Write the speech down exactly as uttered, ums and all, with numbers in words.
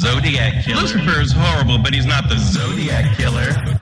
Zodiac Killer. Lucifer is horrible, but he's not the Zodiac Killer.